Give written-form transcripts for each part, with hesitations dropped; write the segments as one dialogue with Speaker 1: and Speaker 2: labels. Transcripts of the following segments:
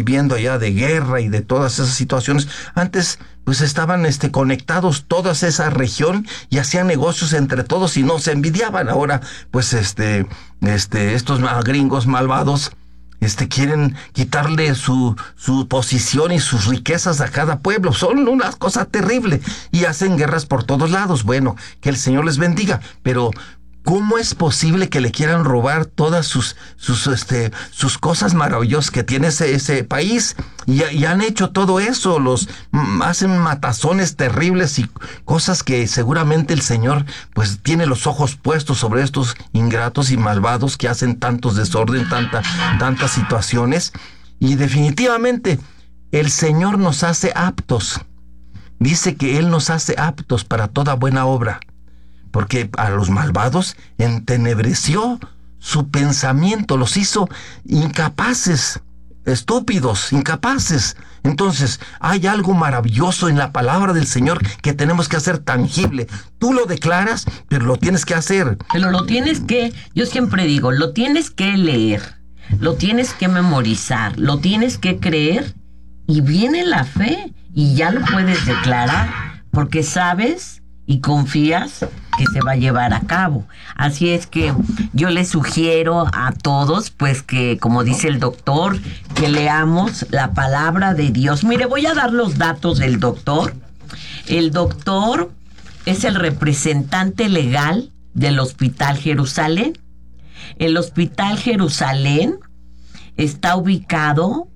Speaker 1: viviendo allá de guerra y de todas esas situaciones, antes pues estaban conectados toda esa región y hacían negocios entre todos y no se envidiaban. Ahora pues estos gringos malvados quieren quitarle su posición y sus riquezas a cada pueblo. Son una cosa terrible y hacen guerras por todos lados. Bueno, que el Señor les bendiga, pero ¿cómo es posible que le quieran robar todas sus cosas maravillosas que tiene ese país? Y han hecho todo eso, hacen matazones terribles y cosas que seguramente el Señor pues tiene los ojos puestos sobre estos ingratos y malvados que hacen tantos desorden, tantas situaciones. Y definitivamente el Señor nos hace aptos. Dice que Él nos hace aptos para toda buena obra, porque a los malvados entenebreció su pensamiento, los hizo incapaces, estúpidos, incapaces. Entonces, hay algo maravilloso en la palabra del Señor que tenemos que hacer tangible. Tú lo declaras, pero lo tienes que hacer.
Speaker 2: Pero yo siempre digo, lo tienes que leer, lo tienes que memorizar, lo tienes que creer, y viene la fe, y ya lo puedes declarar, porque sabes y confías que se va a llevar a cabo. Así es que yo les sugiero a todos, pues que, como dice el doctor, que leamos la palabra de Dios. Mire, voy a dar los datos del doctor. El doctor es el representante legal del Hospital Jerusalén. El Hospital Jerusalén está ubicado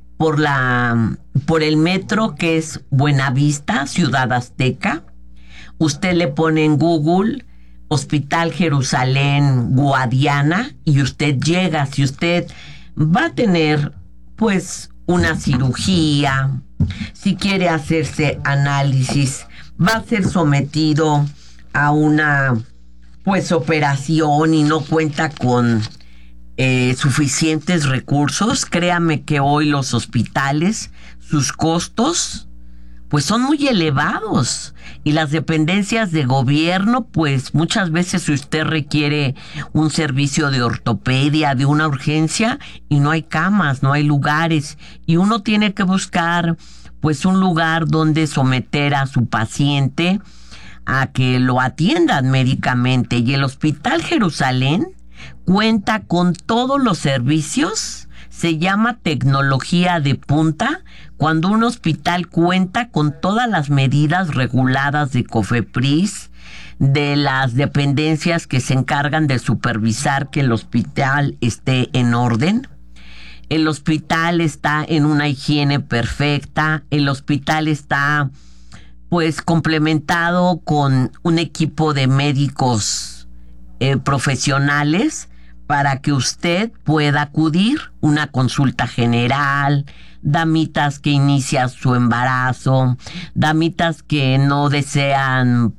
Speaker 2: por el metro que es Buenavista, Ciudad Azteca. Usted le pone en Google Hospital Jerusalén Guadiana y usted llega. Si usted va a tener pues una cirugía, si quiere hacerse análisis, va a ser sometido a una pues operación y no cuenta con suficientes recursos, créame que hoy los hospitales, sus costos pues son muy elevados, y las dependencias de gobierno, pues muchas veces si usted requiere un servicio de ortopedia, de una urgencia, y no hay camas, no hay lugares, y uno tiene que buscar pues un lugar donde someter a su paciente a que lo atiendan médicamente. Y el Hospital Jerusalén cuenta con todos los servicios. Se llama tecnología de punta cuando un hospital cuenta con todas las medidas reguladas de COFEPRIS, de las dependencias que se encargan de supervisar que el hospital esté en orden. El hospital está en una higiene perfecta. El hospital está pues complementado con un equipo de médicos profesionales para que usted pueda acudir, una consulta general, damitas que inician su embarazo, damitas que no desean,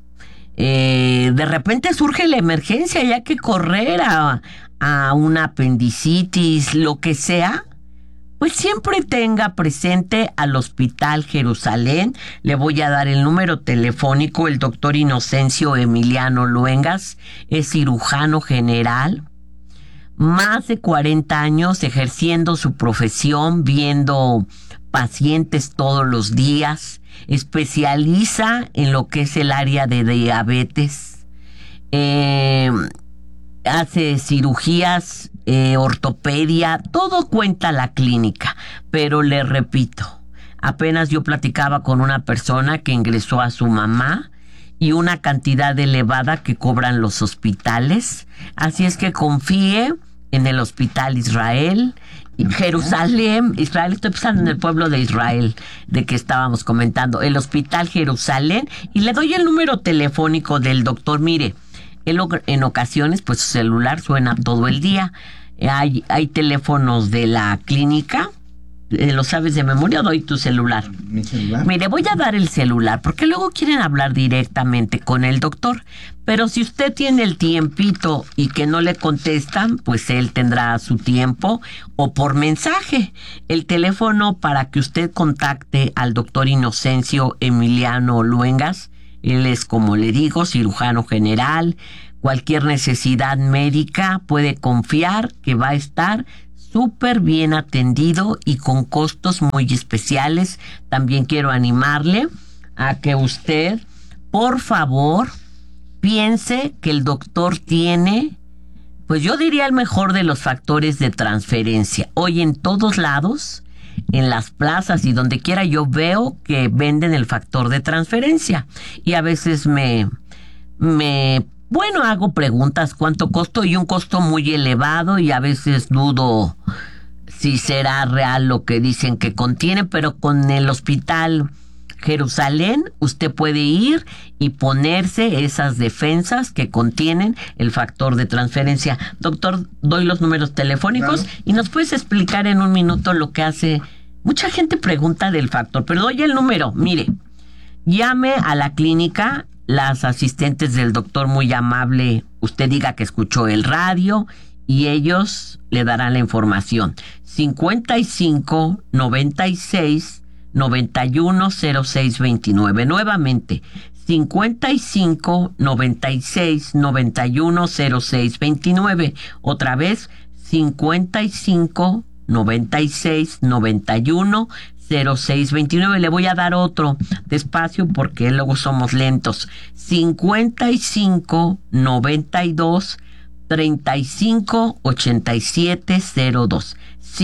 Speaker 2: de repente surge la emergencia y hay que correr a una apendicitis, lo que sea, pues siempre tenga presente al Hospital Jerusalén. Le voy a dar el número telefónico. El doctor Inocencio Emiliano Luengas es cirujano general, más de 40 años ejerciendo su profesión, viendo pacientes todos los días, especializa en lo que es el área de diabetes, hace cirugías, ortopedia, todo cuenta la clínica. Pero le repito, apenas yo platicaba con una persona que ingresó a su mamá y una cantidad elevada que cobran los hospitales, así es que confíe en el Hospital Israel, Jerusalén, Israel, estoy pensando en el pueblo de Israel, de que estábamos comentando, el Hospital Jerusalén, y le doy el número telefónico del doctor. Mire, él en ocasiones, pues su celular suena todo el día, hay teléfonos de la clínica, ¿lo sabes de memoria? Doy tu celular.
Speaker 1: ¿Mi celular?
Speaker 2: Mire, voy a dar el celular, porque luego quieren hablar directamente con el doctor. Pero si usted tiene el tiempito y que no le contestan, pues él tendrá su tiempo o por mensaje. El teléfono para que usted contacte al doctor Inocencio Emiliano Luengas, él es, como le digo, cirujano general. Cualquier necesidad médica puede confiar que va a estar súper bien atendido y con costos muy especiales. También quiero animarle a que usted, por favor, piense que el doctor tiene, pues yo diría, el mejor de los factores de transferencia. Hoy en todos lados, en las plazas y donde quiera, yo veo que venden el factor de transferencia. Y a veces bueno, hago preguntas cuánto costó, y un costo muy elevado, y a veces dudo si será real lo que dicen que contiene, pero con el Hospital Jerusalén usted puede ir y ponerse esas defensas que contienen el factor de transferencia. Doctor, doy los números telefónicos, claro, y nos puedes explicar en un minuto lo que hace. Mucha gente pregunta del factor, pero doy el número. Mire, llame a la clínica, las asistentes del doctor, muy amable, usted diga que escuchó el radio y ellos le darán la información. 55 96 91 06 29. Nuevamente, 55 96 91 06 29. Otra vez, 55 96 91 0629. Le voy a dar otro despacio porque luego somos lentos. 55 92 35 87 02.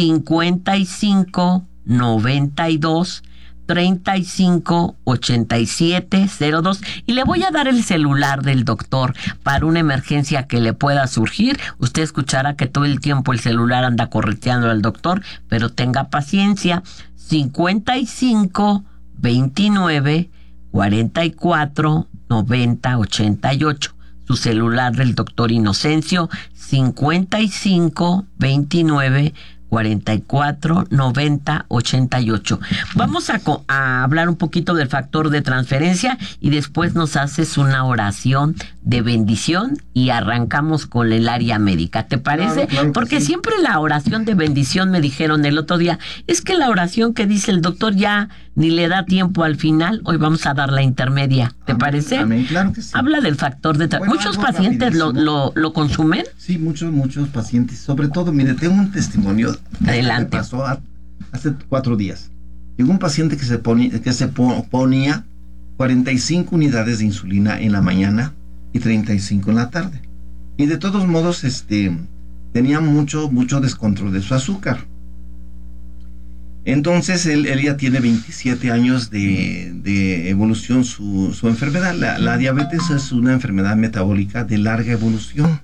Speaker 2: 55 92 35 87 02. Y le voy a dar el celular del doctor para una emergencia que le pueda surgir. Usted escuchará que todo el tiempo el celular anda correteando al doctor, pero tenga paciencia. 55 29 44 90 88. Su celular del doctor Inocencio, 55 29 44 90 88. Vamos a hablar un poquito del factor de transferencia y después nos haces una oración de bendición y arrancamos con el área médica. ¿Te parece? Claro, porque sí, siempre la oración de bendición, me dijeron el otro día, es que la oración que dice el doctor ya ni le da tiempo al final. Hoy vamos a dar la intermedia. ¿Te parece?
Speaker 1: Amén, claro que sí.
Speaker 2: Habla del factor de transferencia. ¿Muchos pacientes lo consumen?
Speaker 1: Sí, muchos pacientes. Sobre todo, mire, tengo un testimonio.
Speaker 2: Adelante.
Speaker 1: Me pasó hace 4 días. Llegó un paciente que se ponía 45 unidades de insulina en la mañana y 35 en la tarde. Y de todos modos, tenía mucho descontrol de su azúcar. Entonces, él ya tiene 27 años de evolución su enfermedad. La diabetes es una enfermedad metabólica de larga evolución.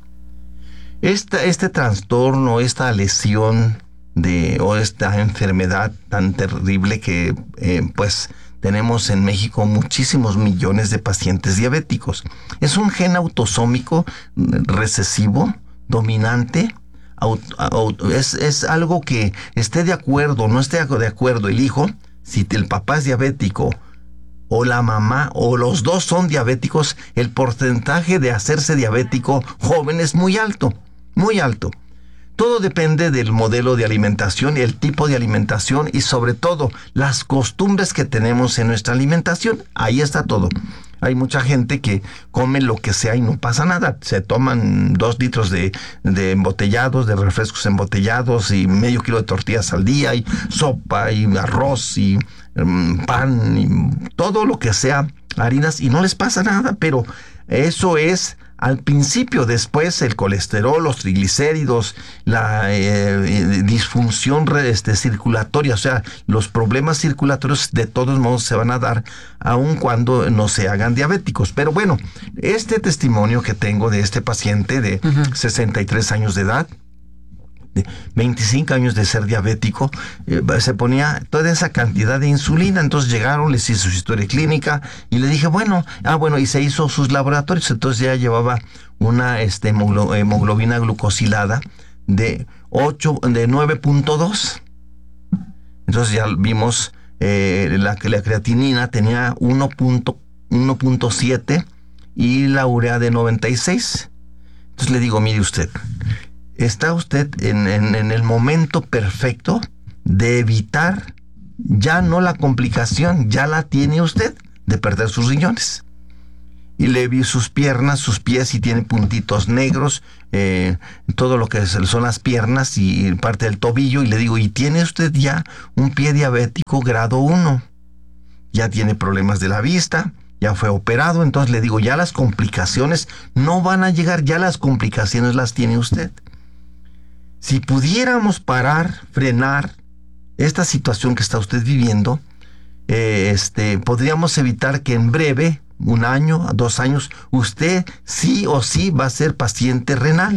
Speaker 1: Este trastorno, esta lesión o esta enfermedad tan terrible que pues tenemos en México muchísimos millones de pacientes diabéticos. Es un gen autosómico recesivo, dominante. Es algo que esté de acuerdo, no esté de acuerdo el hijo, si el papá es diabético o la mamá o los dos son diabéticos, el porcentaje de hacerse diabético joven es muy alto, muy alto. Todo depende del modelo de alimentación, el tipo de alimentación y sobre todo las costumbres que tenemos en nuestra alimentación. Ahí está todo. Hay mucha gente que come lo que sea y no pasa nada. Se toman 2 litros de embotellados, de refrescos embotellados y medio kilo de tortillas al día y sopa y arroz y pan y todo lo que sea, harinas, y no les pasa nada. Pero eso es al principio. Después el colesterol, los triglicéridos, la disfunción circulatoria, o sea, los problemas circulatorios de todos modos se van a dar aun cuando no se hagan diabéticos. Pero bueno, este testimonio que tengo de este paciente de 63 años de edad, de 25 años de ser diabético, se ponía toda esa cantidad de insulina. Entonces llegaron, les hizo su historia clínica y le dije, bueno, y se hizo sus laboratorios. Entonces ya llevaba una hemoglobina glucosilada de 9.2. Entonces ya vimos la creatinina tenía 1.7 y la urea de 96. Entonces le digo, mire usted, está usted en el momento perfecto de evitar ya no la complicación, ya la tiene usted de perder sus riñones. y le vi sus piernas, sus pies, y tiene puntitos negros, todo lo que son las piernas y parte del tobillo, y le digo, ¿y tiene usted ya un pie diabético grado 1? Ya tiene problemas de la vista, ya fue operado. Entonces le digo, ya las complicaciones no van a llegar, ya las complicaciones las tiene usted. Si pudiéramos parar, frenar esta situación que está usted viviendo, podríamos evitar que en breve, 1 año, 2 años, usted sí o sí va a ser paciente renal.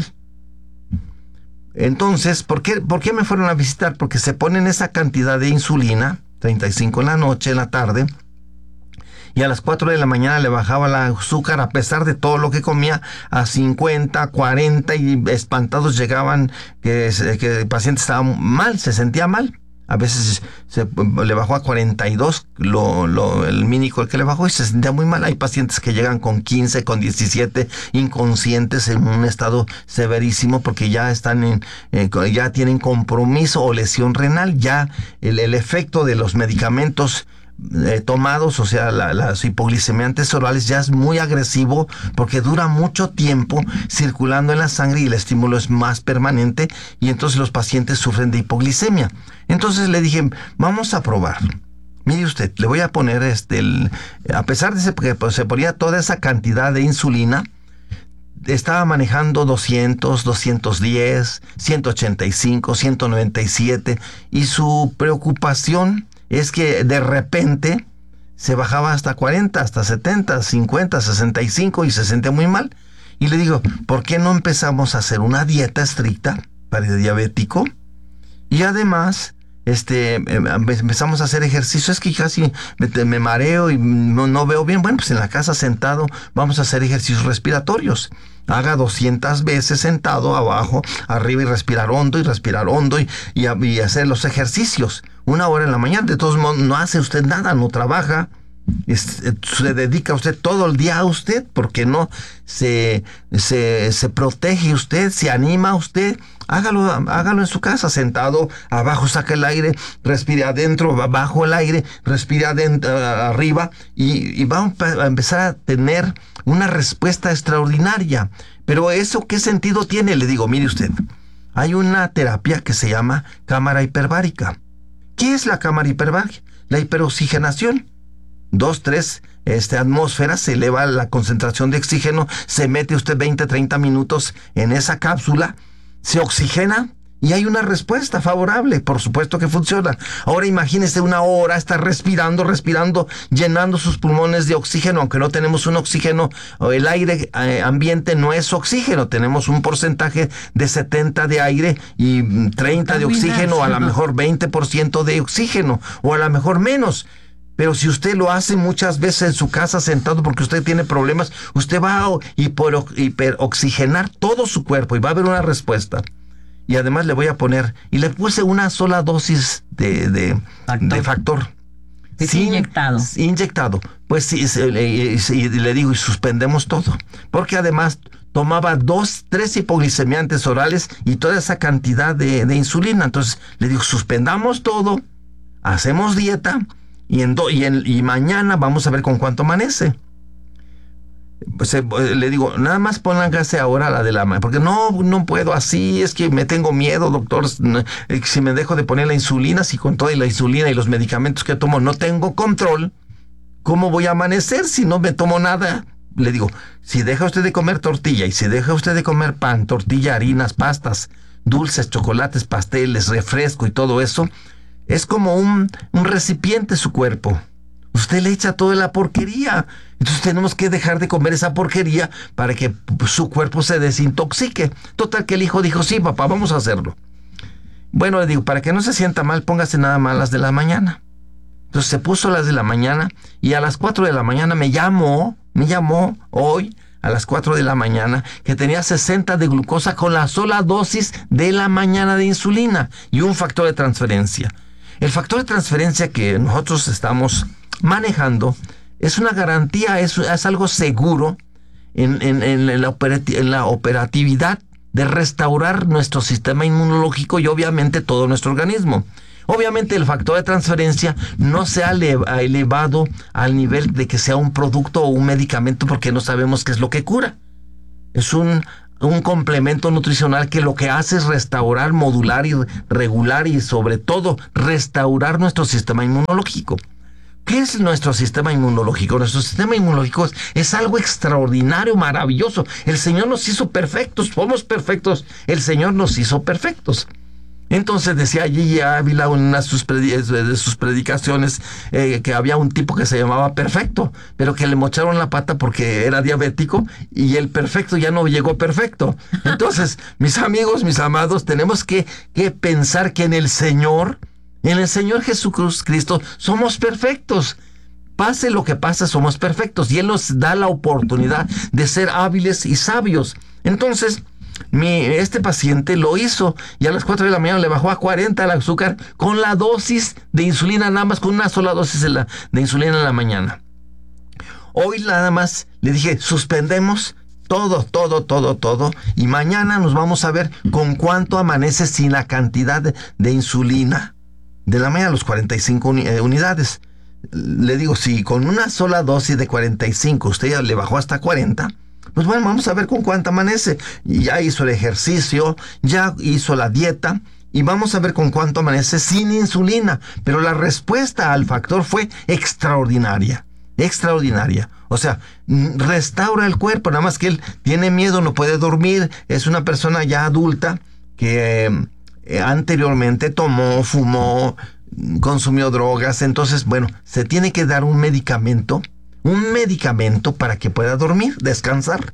Speaker 1: Entonces, ¿por qué me fueron a visitar? Porque se ponen esa cantidad de insulina, 35 en la noche, en la tarde, y a las 4 de la mañana le bajaba el azúcar, a pesar de todo lo que comía, a 50, 40, y espantados llegaban que el paciente estaba mal, se sentía mal. A veces le bajó a 42, el mínimo el que le bajó, y se sentía muy mal. Hay pacientes que llegan con 15, con 17, inconscientes, en un estado severísimo, porque ya están ya tienen compromiso o lesión renal. Ya el efecto de los medicamentos tomados, o sea, las hipoglicemiantes orales, ya es muy agresivo, porque dura mucho tiempo circulando en la sangre y el estímulo es más permanente, y entonces los pacientes sufren de hipoglicemia. Entonces le dije, vamos a probar. Mire usted, le voy a poner a pesar de que se ponía toda esa cantidad de insulina, estaba manejando 200, 210, 185, 197, y su preocupación es que de repente se bajaba hasta 40, hasta 70, 50, 65, y se sentía muy mal. Y le digo, ¿por qué no empezamos a hacer una dieta estricta para el diabético? Y además, empezamos a hacer ejercicio. Es que casi me mareo y no veo bien. Bueno, pues en la casa sentado vamos a hacer ejercicios respiratorios. Haga 200 veces sentado, abajo, arriba, y respirar hondo y hacer los ejercicios. 1 hora en la mañana. De todos modos, no hace usted nada, no trabaja. Se dedica usted todo el día a usted, porque no se protege usted, se anima usted. Hágalo en su casa, sentado, abajo saca el aire, respire adentro, abajo el aire, respire adentro, arriba, y vamos a empezar a tener una respuesta extraordinaria. Pero ¿eso qué sentido tiene? Le digo, mire usted, hay una terapia que se llama cámara hiperbárica. ¿Qué es la cámara hiperbárica? La hiperoxigenación. 2, 3 atmósferas, se eleva la concentración de oxígeno, se mete usted 20, 30 minutos en esa cápsula, se oxigena y hay una respuesta favorable. Por supuesto que funciona. Ahora imagínese 1 hora estar respirando, llenando sus pulmones de oxígeno, aunque no tenemos un oxígeno, el aire ambiente no es oxígeno, tenemos un porcentaje de 70 de aire y 30 de oxígeno, a lo mejor 20% de oxígeno, o a lo mejor menos. Pero si usted lo hace muchas veces en su casa sentado porque usted tiene problemas, usted va a hiperoxigenar todo su cuerpo y va a haber una respuesta. Y además le voy a poner, y le puse una sola dosis de factor. Inyectado. Pues sí, y le digo, y suspendemos todo. Porque además tomaba 2, 3 hipoglicemiantes orales y toda esa cantidad de insulina. Entonces le digo, suspendamos todo, hacemos dieta, y mañana vamos a ver con cuánto amanece. Pues, le digo, nada más póngase ahora la de la mañana, porque no puedo así, es que me tengo miedo, doctor, si me dejo de poner la insulina, si con toda la insulina y los medicamentos que tomo no tengo control, ¿cómo voy a amanecer si no me tomo nada? Le digo, si deja usted de comer tortilla, y si deja usted de comer pan, tortilla, harinas, pastas, dulces, chocolates, pasteles, refresco y todo eso, es como un recipiente su cuerpo. Usted le echa toda la porquería. Entonces tenemos que dejar de comer esa porquería para que su cuerpo se desintoxique. Total que el hijo dijo, sí, papá, vamos a hacerlo. Bueno, le digo, para que no se sienta mal, póngase nada más las de la mañana. Entonces se puso las de la mañana, y a las 4 de la mañana me llamó hoy, a las 4 de la mañana, que tenía 60 de glucosa con la sola dosis de la mañana de insulina y un factor de transferencia. El factor de transferencia que nosotros estamos manejando es una garantía, es algo seguro en la operatividad de restaurar nuestro sistema inmunológico y obviamente todo nuestro organismo. Obviamente el factor de transferencia no se ha elevado al nivel de que sea un producto o un medicamento, porque no sabemos qué es lo que cura. Es un complemento nutricional que lo que hace es restaurar, modular y regular, y sobre todo restaurar nuestro sistema inmunológico. ¿Qué es nuestro sistema inmunológico? Nuestro sistema inmunológico es algo extraordinario, maravilloso. El Señor nos hizo perfectos, somos perfectos. El Señor nos hizo perfectos. Entonces decía Gigi Ávila en una de sus predicaciones que había un tipo que se llamaba Perfecto, pero que le mocharon la pata porque era diabético y el perfecto ya no llegó perfecto. Entonces, mis amigos, mis amados, tenemos que pensar que en el Señor Jesucristo somos perfectos. Pase lo que pase, somos perfectos. Y Él nos da la oportunidad de ser hábiles y sabios. Entonces, este paciente lo hizo y a las 4 de la mañana le bajó a 40 el azúcar con la dosis de insulina, nada más con una sola dosis de insulina en la mañana. Hoy nada más le dije, suspendemos todo, y mañana nos vamos a ver con cuánto amanece sin la cantidad de insulina. De la mañana a los 45 unidades. Le digo, si con una sola dosis de 45 usted ya le bajó hasta 40, pues bueno, vamos a ver con cuánto amanece. Y ya hizo el ejercicio, ya hizo la dieta, y vamos a ver con cuánto amanece sin insulina. Pero la respuesta al factor fue extraordinaria. O sea, restaura el cuerpo, nada más que él tiene miedo, no puede dormir, es una persona ya adulta que anteriormente tomó, fumó, consumió drogas. Entonces, bueno, se tiene que dar un medicamento para que pueda dormir, descansar.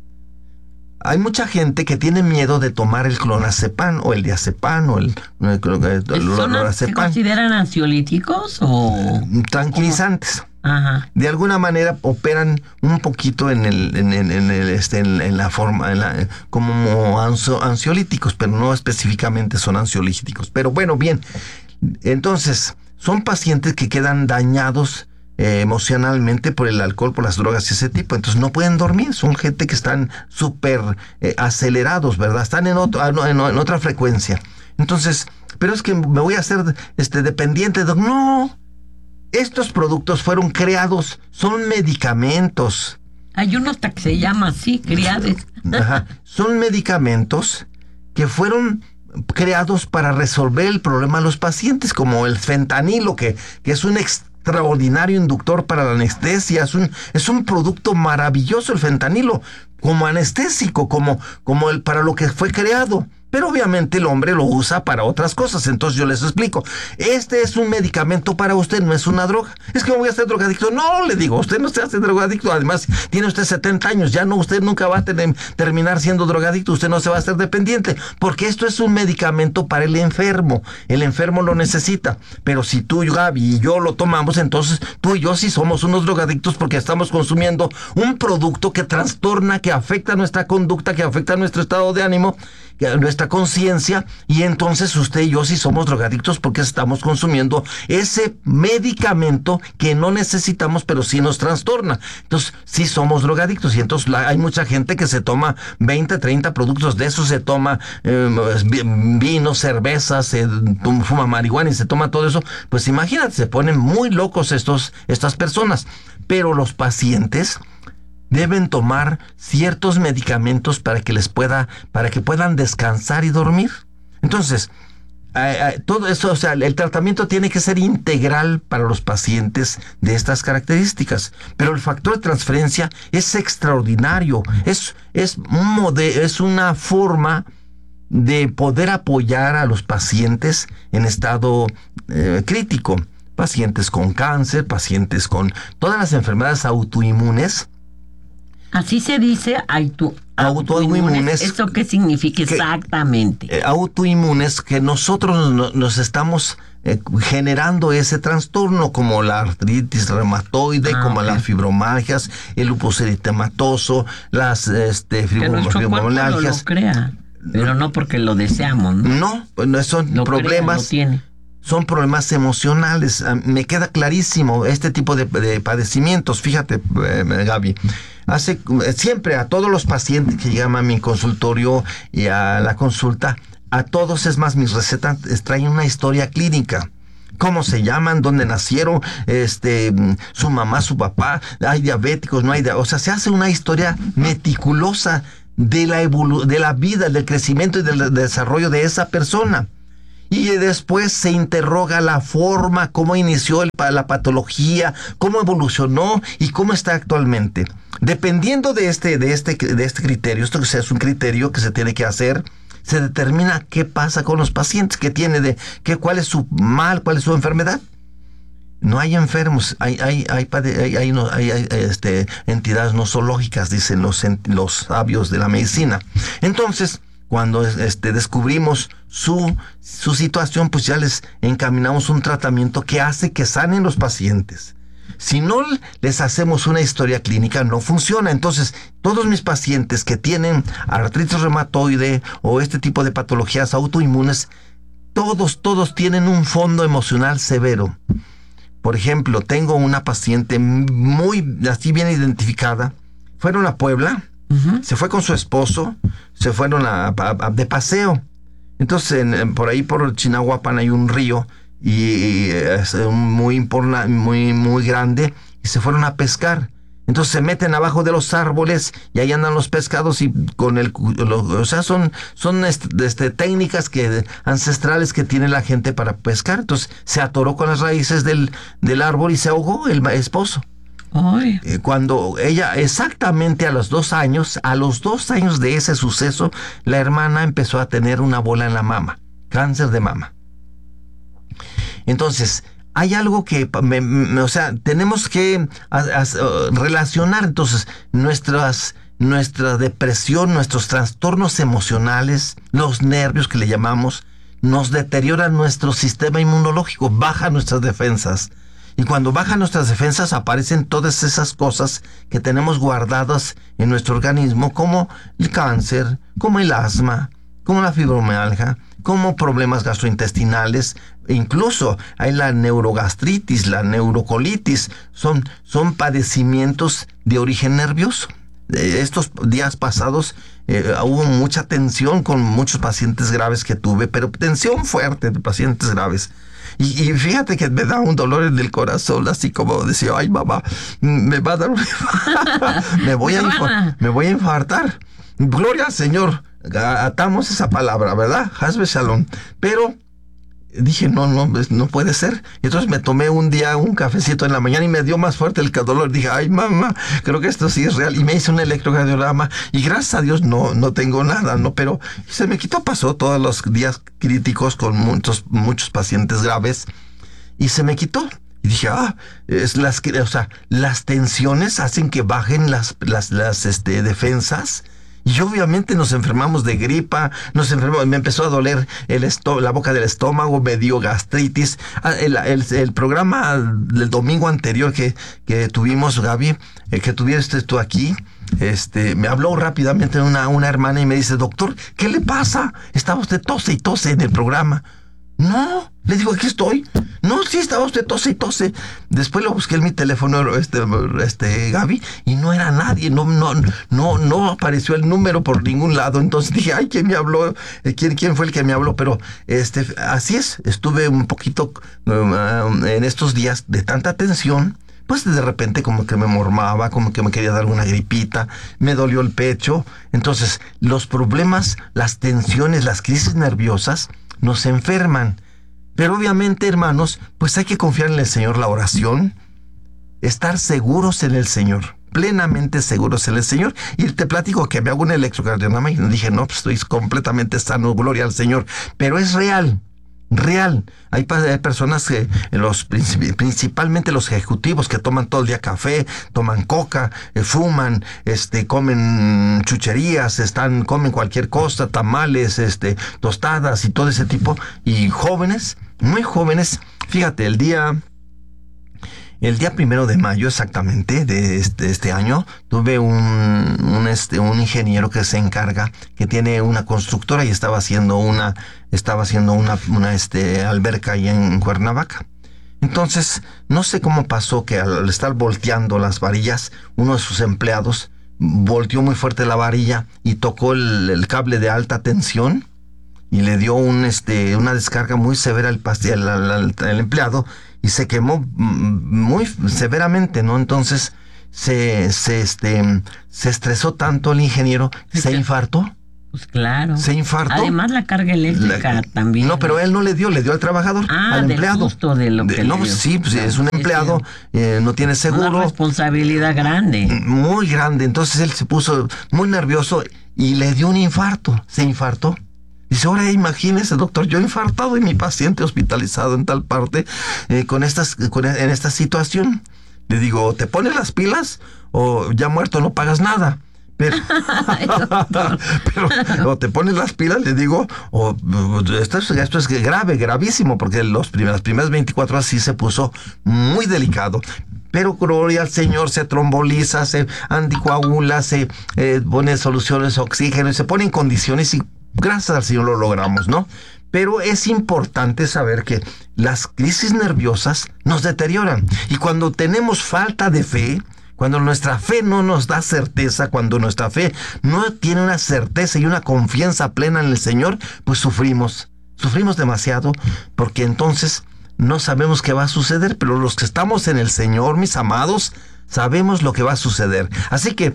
Speaker 1: Hay mucha gente que tiene miedo de tomar el clonazepam o el diazepam o el lorazepam.
Speaker 2: ¿Se consideran ansiolíticos o
Speaker 1: tranquilizantes?
Speaker 2: Ajá.
Speaker 1: De alguna manera operan un poquito en la forma, como ansiolíticos, pero no específicamente son ansiolíticos. Pero bueno, bien. Entonces, son pacientes que quedan dañados emocionalmente por el alcohol, por las drogas y ese tipo. Entonces no pueden dormir. Son gente que están súper acelerados, ¿verdad? Están en otra frecuencia. Entonces, pero es que me voy a hacer dependiente de... No. Estos productos fueron creados, son medicamentos.
Speaker 2: Hay uno hasta que se llama así, criades.
Speaker 1: Ajá. Son medicamentos que fueron creados para resolver el problema de los pacientes, como el fentanilo, que es un extraordinario inductor para la anestesia. Es un producto maravilloso el fentanilo, como anestésico, como para lo que fue creado. Pero obviamente el hombre lo usa para otras cosas. Entonces yo les explico. Este es un medicamento para usted, no es una droga. Es que me voy a hacer drogadicto. No, le digo, usted no se hace drogadicto. Además, tiene usted 70 años. Ya no, usted nunca va a terminar siendo drogadicto. Usted no se va a hacer dependiente. Porque esto es un medicamento para el enfermo. El enfermo lo necesita. Pero si tú, Gaby y yo lo tomamos, entonces tú y yo sí somos unos drogadictos, porque estamos consumiendo un producto que trastorna, que afecta nuestra conducta, que afecta nuestro estado de ánimo, nuestra conciencia, y entonces usted y yo sí somos drogadictos porque estamos consumiendo ese medicamento que no necesitamos, pero sí nos trastorna. Entonces sí somos drogadictos. Y entonces hay mucha gente que se toma 20, 30 productos de esos, se toma vino, cerveza, se fuma marihuana y se toma todo eso. Pues imagínate, se ponen muy locos estas personas. Pero los pacientes deben tomar ciertos medicamentos para que puedan descansar y dormir. Entonces, todo eso, o sea, el tratamiento tiene que ser integral para los pacientes de estas características. Pero el factor de transferencia es extraordinario. Es una forma de poder apoyar a los pacientes en estado crítico. Pacientes con cáncer, pacientes con todas las enfermedades autoinmunes.
Speaker 2: Así se dice autoinmunes. ¿Eso qué significa exactamente?
Speaker 1: Autoinmunes, que nosotros nos estamos generando ese trastorno, como la artritis reumatoide, como las fibromialgias, el lupus eritematoso, las fibromialgias.
Speaker 2: Lo crea, pero no porque lo deseamos, ¿no?
Speaker 1: No, son problemas. Son problemas emocionales. Me queda clarísimo este tipo de padecimientos. Fíjate, Gaby, siempre a todos los pacientes que llegan a mi consultorio y a la consulta, A todos, es más, mis recetas traen una historia clínica. ¿Cómo se llaman? ¿Dónde nacieron? Su mamá, su papá. ¿Hay diabéticos? ¿No hay diabéticos? O sea, se hace una historia meticulosa de la vida, del crecimiento y del desarrollo de esa persona. Y después se interroga la forma, cómo inició la patología, cómo evolucionó y cómo está actualmente. Dependiendo de este criterio, esto que es un criterio que se tiene que hacer, se determina qué pasa con los pacientes, cuál es su mal, cuál es su enfermedad. No hay enfermos, hay entidades nosológicas, dicen los sabios de la medicina. Entonces, cuando descubrimos su situación, pues ya les encaminamos un tratamiento que hace que sanen los pacientes. Si no les hacemos una historia clínica, no funciona. Entonces, todos mis pacientes que tienen artritis reumatoide o este tipo de patologías autoinmunes, todos tienen un fondo emocional severo. Por ejemplo, tengo una paciente muy así bien identificada. Fueron a Puebla, se fue con su esposo, se fueron de paseo. Entonces, por ahí por Chinahuapan hay un río y es muy grande, y se fueron a pescar. Entonces se meten abajo de los árboles y ahí andan los pescados y o sea, son técnicas ancestrales que tiene la gente para pescar. Entonces se atoró con las raíces del árbol y se ahogó el esposo. Cuando ella, exactamente a los 2 años de ese suceso, la hermana empezó a tener una bola en la mama, cáncer de mama. Entonces, hay algo que, o sea, tenemos que relacionar entonces nuestra depresión, nuestros trastornos emocionales, los nervios que le llamamos, nos deterioran nuestro sistema inmunológico, baja nuestras defensas. Y cuando bajan nuestras defensas aparecen todas esas cosas que tenemos guardadas en nuestro organismo, como el cáncer, como el asma, como la fibromialgia, como problemas gastrointestinales, e incluso hay la neurogastritis, la neurocolitis, son padecimientos de origen nervioso. Estos días pasados hubo mucha tensión con muchos pacientes graves que tuve, pero tensión fuerte de pacientes graves. Y fíjate que me da un dolor en el corazón, así como decía, ay mamá, me va a dar me voy a infartar. Gloria al Señor, atamos esa palabra, ¿verdad? Hasbe Shalom. Pero dije, no puede ser. Entonces me tomé un día un cafecito en la mañana y me dio más fuerte el dolor. Dije, ay mamá, creo que esto sí es real. Y me hice un electrocardiograma y gracias a Dios no tengo nada, ¿no? Pero se me quitó, pasó todos los días críticos con muchos pacientes graves y se me quitó. Y dije, las tensiones hacen que bajen las defensas. Y obviamente nos enfermamos de gripa, me empezó a doler la boca del estómago, me dio gastritis. El programa del domingo anterior que tuvimos, Gaby, que tuviste tú aquí, me habló rápidamente una hermana y me dice, doctor, ¿qué le pasa? Estaba usted tose y tose en el programa. No, le digo, aquí estoy. No, sí, estaba usted tose y tose. Después lo busqué en mi teléfono, Gaby, y no era nadie, no apareció el número por ningún lado. Entonces dije, ay, ¿quién me habló? ¿Quién fue el que me habló? Pero así es, estuve un poquito en estos días de tanta tensión, pues de repente como que me mormaba, como que me quería dar una gripita, me dolió el pecho. Entonces, los problemas, las tensiones, las crisis nerviosas nos enferman. Pero obviamente, hermanos, pues hay que confiar en el Señor, la oración, estar seguros en el Señor, plenamente seguros en el Señor. Y te platico que me hago un electrocardiograma y dije, no, pues estoy completamente sano, gloria al Señor. Pero es real. Hay personas que, principalmente los ejecutivos, que toman todo el día café, toman coca, fuman, comen chucherías, comen cualquier cosa, tamales, tostadas y todo ese tipo. Y jóvenes, muy jóvenes, fíjate, el día 1 de mayo exactamente de este año, tuve un ingeniero que se encarga, que tiene una constructora y estaba haciendo una alberca ahí en Cuernavaca. Entonces, no sé cómo pasó que al estar volteando las varillas, uno de sus empleados volteó muy fuerte la varilla y tocó el cable de alta tensión y le dio una descarga muy severa al empleado y se quemó muy severamente, ¿no? Entonces se estresó tanto el ingeniero, se infartó.
Speaker 2: Pues claro.
Speaker 1: Se infartó.
Speaker 2: Además la carga eléctrica también.
Speaker 1: No, pero él no le dio al trabajador, al empleado.
Speaker 2: Justo de lo que
Speaker 1: no,
Speaker 2: le dio.
Speaker 1: Sí, pues es un empleado, no tiene seguro.
Speaker 2: Una responsabilidad grande.
Speaker 1: Muy grande. Entonces él se puso muy nervioso y le dio un infarto. Se infartó. Dice, ahora imagínese, doctor, yo infartado y mi paciente hospitalizado en tal parte en esta situación. Le digo, ¿te pones las pilas o ya muerto no pagas nada? Pero o te pones las pilas, le digo, esto es grave, gravísimo, porque las primeras 24 horas sí se puso muy delicado. Pero gloria al Señor, se tromboliza, se anticoagula, se pone soluciones, oxígeno, y se pone en condiciones y gracias al Señor lo logramos, ¿no? Pero es importante saber que las crisis nerviosas nos deterioran. Y cuando tenemos falta de fe, cuando nuestra fe no nos da certeza, cuando nuestra fe no tiene una certeza y una confianza plena en el Señor, pues sufrimos demasiado, porque entonces no sabemos qué va a suceder, pero los que estamos en el Señor, mis amados, sabemos lo que va a suceder. Así que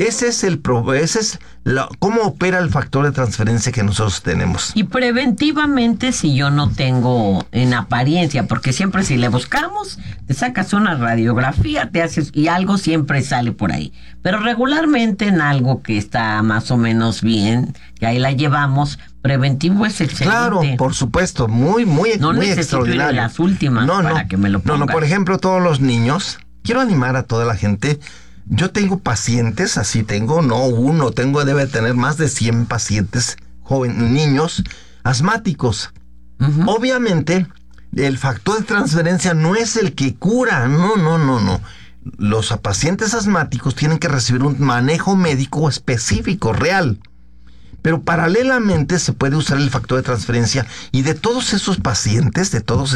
Speaker 1: cómo opera el factor de transferencia que nosotros tenemos.
Speaker 2: Y preventivamente, si yo no tengo en apariencia, porque siempre si le buscamos, te sacas una radiografía, te haces y algo siempre sale por ahí. Pero regularmente en algo que está más o menos bien, que ahí la llevamos, preventivo es excelente.
Speaker 1: Claro, por supuesto, muy, muy,
Speaker 2: no
Speaker 1: muy
Speaker 2: extraordinario. No necesito ir a las últimas para que me lo pongas.
Speaker 1: No, por ejemplo, todos los niños, quiero animar a toda la gente. Yo tengo pacientes, debe tener más de 100 pacientes niños asmáticos. Uh-huh. Obviamente, el factor de transferencia no es el que cura, no. Los pacientes asmáticos tienen que recibir un manejo médico específico, real. Pero paralelamente se puede usar el factor de transferencia y de todos esos pacientes,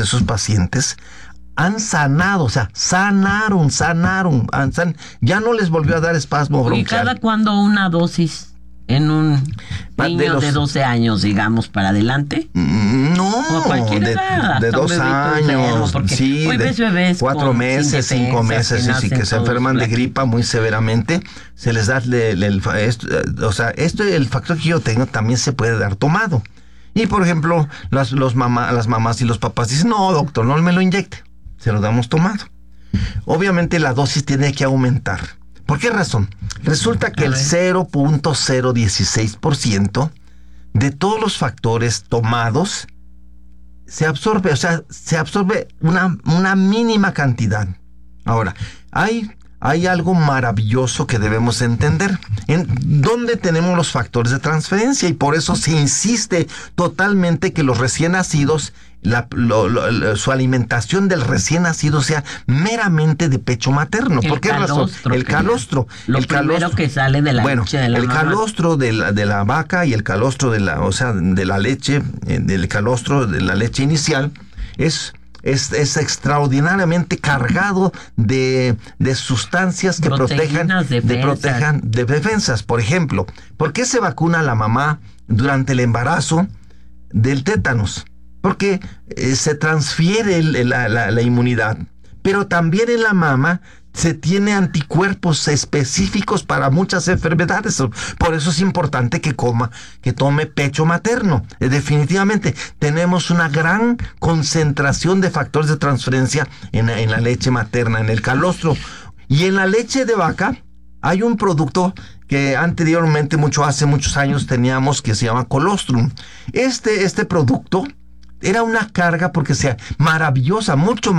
Speaker 1: han sanado, o sea, sanaron, ya no les volvió a dar espasmo bronquial.
Speaker 2: ¿Y cada cuándo una dosis en un niño de 12 años, digamos, para adelante?
Speaker 1: No,
Speaker 2: o cualquier edad,
Speaker 1: de 2 años, sí, de 4 meses, 5 meses, que se enferman de gripa muy severamente, se les da el factor que yo tengo también se puede dar tomado. Y por ejemplo, las mamás y los papás dicen, no, doctor, no me lo inyecte. Se lo damos tomado. Obviamente la dosis tiene que aumentar. ¿Por qué razón? Resulta que el 0.016% de todos los factores tomados se absorbe, una mínima cantidad. Ahora, hay algo maravilloso que debemos entender. ¿En dónde tenemos los factores de transferencia? Y por eso se insiste totalmente que los recién nacidos, su alimentación del recién nacido sea meramente de pecho materno. ¿Por qué razón? El calostro.
Speaker 2: Lo primero que sale de la leche de la mamá.
Speaker 1: Calostro de la vaca y el calostro de la leche, del calostro de la leche inicial, es extraordinariamente cargado de sustancias que protejan defensas. Por ejemplo, ¿por qué se vacuna a la mamá durante el embarazo del tétanos? Porque se transfiere la inmunidad, pero también en la mama se tiene anticuerpos específicos para muchas enfermedades. Por eso es importante que tome pecho materno. Definitivamente tenemos una gran concentración de factores de transferencia en la leche materna, en el calostro. Y en la leche de vaca hay un producto que anteriormente, hace muchos años, teníamos, que se llama colostrum. Este producto era una carga porque sea maravillosa, mucho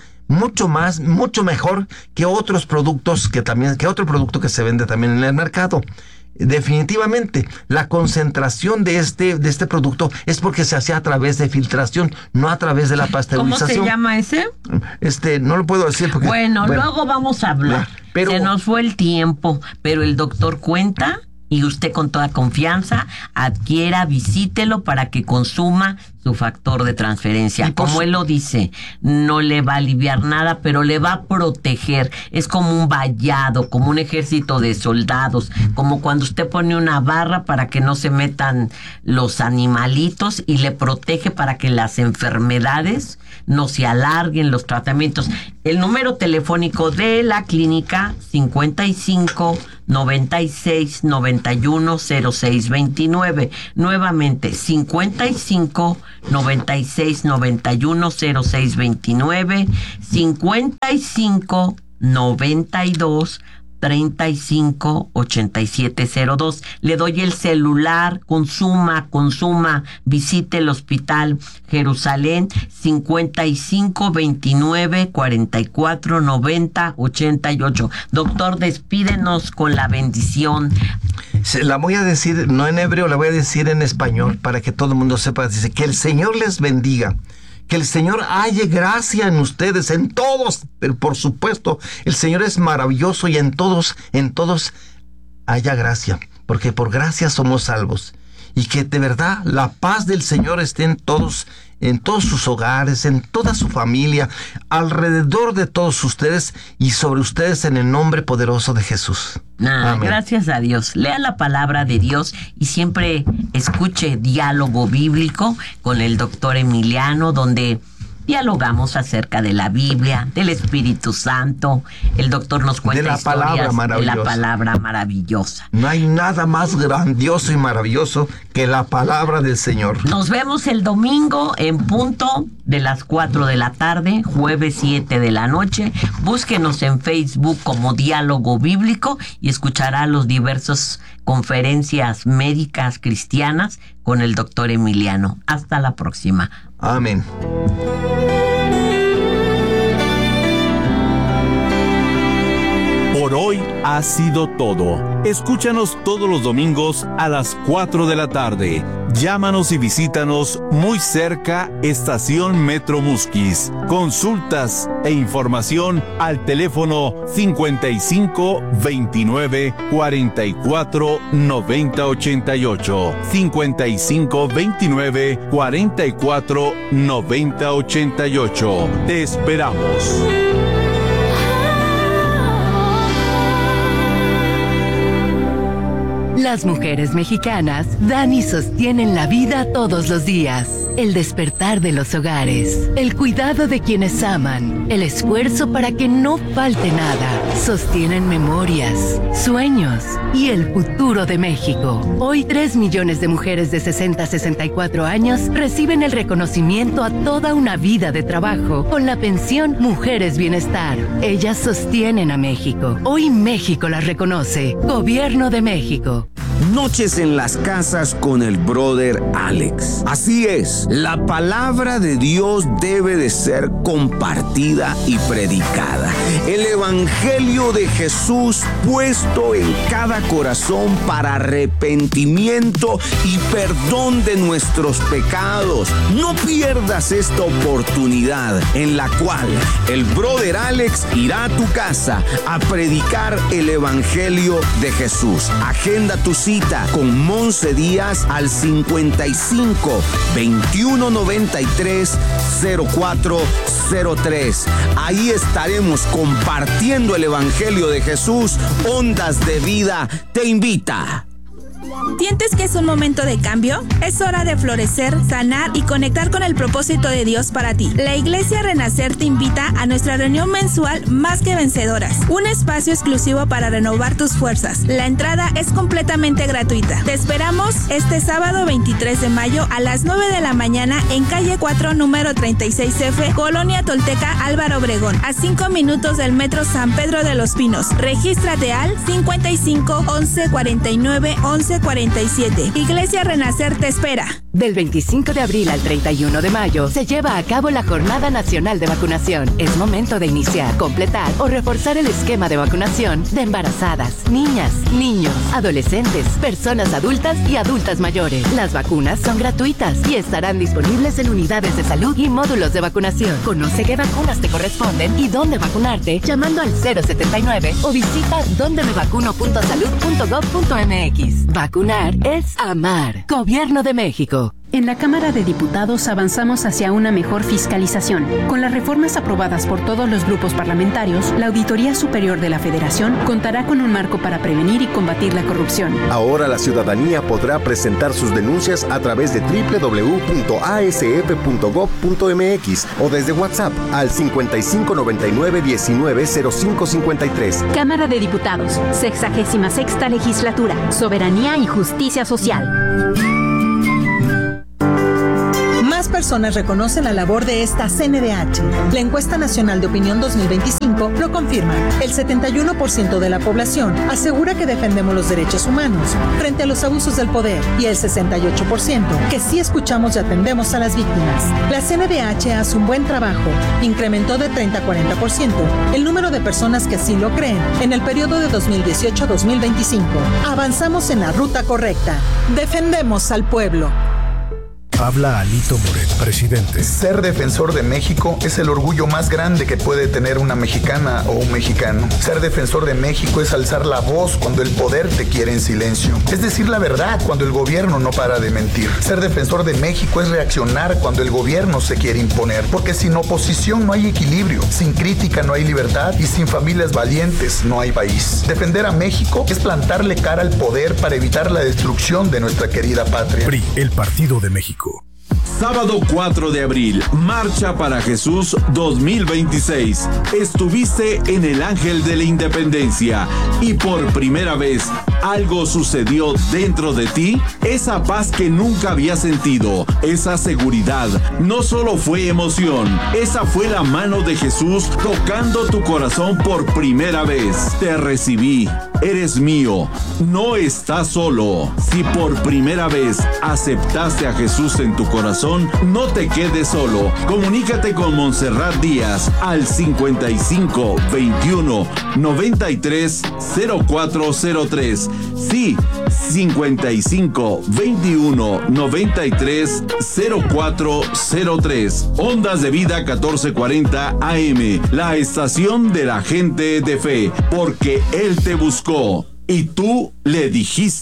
Speaker 1: mejor que otros productos que otro producto que se vende también en el mercado. Definitivamente, la concentración de este producto es porque se hacía a través de filtración, no a través de la pasteurización.
Speaker 2: ¿Cómo se llama ese?
Speaker 1: No lo puedo decir porque...
Speaker 2: Bueno, luego vamos a hablar. Pero se nos fue el tiempo, pero el doctor cuenta y usted con toda confianza adquiera, visítelo para que consuma su factor de transferencia. Como él lo dice, no le va a aliviar nada, pero le va a proteger. Es como un vallado, como un ejército de soldados, como cuando usted pone una barra para que no se metan los animalitos y le protege para que las enfermedades no se alarguen, los tratamientos. El número telefónico de la clínica 55 96 91 06 29. Nuevamente 55 96 91 06 29, 55 92 35 8702. Le doy el celular, consuma, visite el Hospital Jerusalén, 55 29 44 90 88. Doctor, despídenos con la bendición.
Speaker 1: La voy a decir, no en hebreo, la voy a decir en español para que todo el mundo sepa. Dice, que el Señor les bendiga. Que el Señor halle gracia en ustedes, en todos, pero por supuesto, el Señor es maravilloso y en todos haya gracia, porque por gracia somos salvos. Y que de verdad la paz del Señor esté en todos sus hogares, en toda su familia, alrededor de todos ustedes y sobre ustedes en el nombre poderoso de Jesús. Amén.
Speaker 2: Gracias a Dios. Lea la palabra de Dios y siempre escuche Diálogo Bíblico con el doctor Emiliano, donde dialogamos acerca de la Biblia, del Espíritu Santo. El doctor nos cuenta historias de la palabra maravillosa.
Speaker 1: No hay nada más grandioso y maravilloso que la palabra del Señor.
Speaker 2: Nos vemos el domingo en punto de las 4 de la tarde, jueves 7 de la noche. Búsquenos en Facebook como Diálogo Bíblico y escuchará los diversos conferencias médicas cristianas con el doctor Emiliano. Hasta la próxima.
Speaker 1: Amén.
Speaker 3: Por hoy ha sido todo. Escúchanos todos los domingos a las 4 de la tarde. Llámanos y visítanos muy cerca, Estación Metro Musquis. Consultas e información al teléfono 55 29 44 90 88. 55 29 44 90 88. Te esperamos.
Speaker 4: Las mujeres mexicanas dan y sostienen la vida todos los días. El despertar de los hogares, el cuidado de quienes aman, el esfuerzo para que no falte nada. Sostienen memorias, sueños y el futuro de México. Hoy 3 millones de mujeres de 60 a 64 años reciben el reconocimiento a toda una vida de trabajo con la pensión Mujeres Bienestar. Ellas sostienen a México. Hoy México las reconoce. Gobierno de México.
Speaker 5: Noches en las casas con el brother Alex. Así es, la palabra de Dios debe de ser compartida y predicada. El evangelio de Jesús puesto en cada corazón para arrepentimiento y perdón de nuestros pecados. No pierdas esta oportunidad en la cual el brother Alex irá a tu casa a predicar el evangelio de Jesús. Agenda tu cita con Monse Díaz al 55 21 93 0403. Ahí estaremos compartiendo el evangelio de Jesús. Ondas de Vida te invita.
Speaker 6: ¿Sientes que es un momento de cambio? Es hora de florecer, sanar y conectar con el propósito de Dios para ti. La Iglesia Renacer te invita a nuestra reunión mensual Más que Vencedoras, un espacio exclusivo para renovar tus fuerzas. La entrada es completamente gratuita. Te esperamos este sábado 23 de mayo a las 9 de la mañana en calle 4, número 36F, Colonia Tolteca, Álvaro Obregón, a 5 minutos del Metro San Pedro de los Pinos. Regístrate al 55 11 49 11 47. Iglesia Renacer te espera.
Speaker 4: Del 25 de abril al 31 de mayo se lleva a cabo la Jornada Nacional de Vacunación. Es momento de iniciar, completar o reforzar el esquema de vacunación de embarazadas, niñas, niños, adolescentes, personas adultas y adultas mayores. Las vacunas son gratuitas y estarán disponibles en unidades de salud y módulos de vacunación. Conoce qué vacunas te corresponden y dónde vacunarte llamando al 079 o visita dondemevacuno.salud.gov.mx. Vacunar es amar. Gobierno de México.
Speaker 7: En la Cámara de Diputados avanzamos hacia una mejor fiscalización. Con las reformas aprobadas por todos los grupos parlamentarios, la Auditoría Superior de la Federación contará con un marco para prevenir y combatir la corrupción.
Speaker 8: Ahora la ciudadanía podrá presentar sus denuncias a través de www.asf.gov.mx o desde WhatsApp al 5599-190553.
Speaker 9: Cámara de Diputados, 66ª Legislatura, Soberanía y Justicia Social.
Speaker 10: Más personas reconocen la labor de esta CNDH. La Encuesta Nacional de Opinión 2025 lo confirma. El 71% de la población asegura que defendemos los derechos humanos frente a los abusos del poder y el 68% que sí escuchamos y atendemos a las víctimas. La CNDH hace un buen trabajo. Incrementó de 30 a 40% el número de personas que así lo creen en el periodo de 2018 a 2025. Avanzamos en la ruta correcta. Defendemos al pueblo.
Speaker 11: Habla Alito Moreno, presidente.
Speaker 12: Ser defensor de México es el orgullo más grande que puede tener una mexicana o un mexicano. Ser defensor de México es alzar la voz cuando el poder te quiere en silencio. Es decir la verdad cuando el gobierno no para de mentir. Ser defensor de México es reaccionar cuando el gobierno se quiere imponer. Porque sin oposición no hay equilibrio, sin crítica no hay libertad y sin familias valientes no hay país. Defender a México es plantarle cara al poder para evitar la destrucción de nuestra querida patria.
Speaker 11: PRI, el Partido de México.
Speaker 3: Sábado 4 de abril, Marcha para Jesús 2026. Estuviste en el Ángel de la Independencia y por primera vez algo sucedió dentro de ti. Esa paz que nunca habías sentido, esa seguridad, no solo fue emoción, esa fue la mano de Jesús tocando tu corazón por primera vez. Te recibí, eres mío, no estás solo. Si por primera vez aceptaste a Jesús en tu corazón, no te quedes solo. Comunícate con Montserrat Díaz al 55 21 93 0403. Sí, 55 21 93 0403. Ondas de Vida 1440 AM, la estación de la gente de fe, porque Él te buscó y tú le dijiste